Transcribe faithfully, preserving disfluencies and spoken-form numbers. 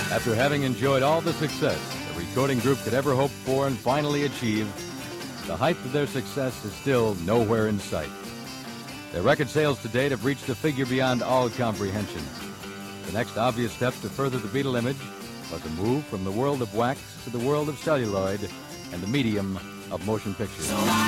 After having enjoyed all the success the recording group could ever hope for and finally achieve, the height of their success is still nowhere in sight. Their record sales to date have reached a figure beyond all comprehension. The next obvious step to further the Beatle image was a move from the world of wax to the world of celluloid and the medium of motion pictures. So